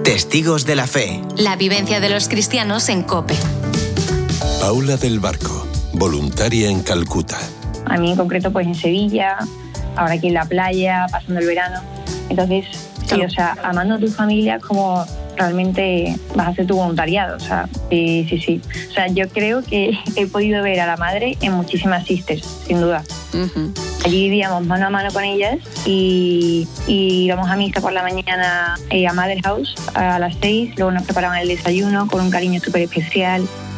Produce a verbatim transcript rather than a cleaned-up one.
Testigos de la Fe. La vivencia de los cristianos en COPE. Paula del Barco, voluntaria en Calcuta. A mí en concreto pues en Sevilla, ahora aquí en la playa, pasando el verano. Entonces, sí, o sea, amando a tu familia como realmente vas a hacer tu voluntariado, o sea, sí, sí, sí. O sea, yo creo que he podido ver a la madre en muchísimas sisters, sin duda. Uh-huh. Allí vivíamos mano a mano con ellas y, y íbamos a misa por la mañana eh, a Mother House a las seis, luego nos preparaban el desayuno con un cariño súper especial.